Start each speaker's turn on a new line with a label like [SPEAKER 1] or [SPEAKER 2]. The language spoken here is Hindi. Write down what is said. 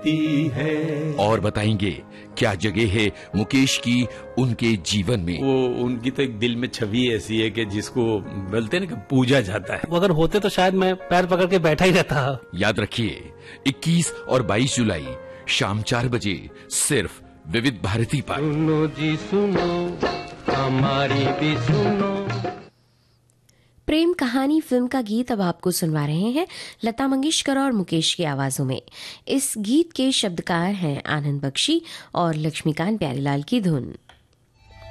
[SPEAKER 1] देती है।
[SPEAKER 2] और बताएंगे क्या जगह है मुकेश की उनके जीवन में।
[SPEAKER 1] वो उनकी तो एक दिल में छवि ऐसी है कि जिसको बोलते हैं ना कि पूजा जाता है।
[SPEAKER 3] वो अगर होते तो शायद मैं पैर पकड़ के बैठा ही रहता।
[SPEAKER 2] याद रखिए 21 और 22 जुलाई शाम 4 बजे सिर्फ विविध भारती पर।
[SPEAKER 4] सुनो जी सुनो, हमारी भी सुनो।
[SPEAKER 5] प्रेम कहानी फिल्म का गीत अब आपको सुनवा रहे हैं लता मंगेशकर और मुकेश की आवाजों में। इस गीत के शब्दकार हैं आनंद बख्शी और लक्ष्मीकांत प्यारेलाल की धुन।